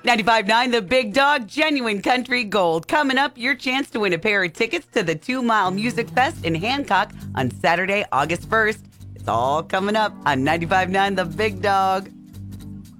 95.9 The Big Dog, Genuine Country Gold. Coming up, your chance to win a pair of tickets to the 2 Mile Music Fest in Hancock on Saturday, August 1st. It's all coming up on 95.9 The Big Dog.